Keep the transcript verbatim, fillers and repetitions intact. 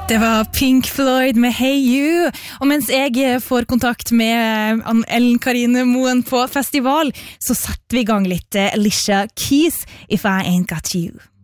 Det var Pink Floyd med Hey You, og mens jeg får kontakt med Ellen Karine Moen på festival, så setter vi i gang litt Alicia Keys, If I Ain't Got You.